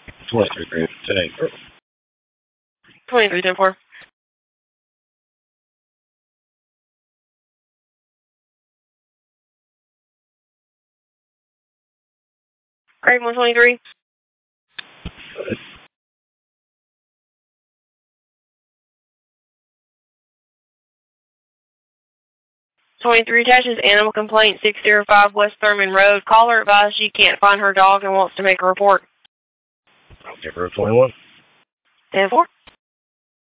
23 today. 23-10-4. Grade 123. 23 attaches animal complaint 605 West Thurman Road. Caller advised she can't find her dog and wants to make a report. April 21. 10-4.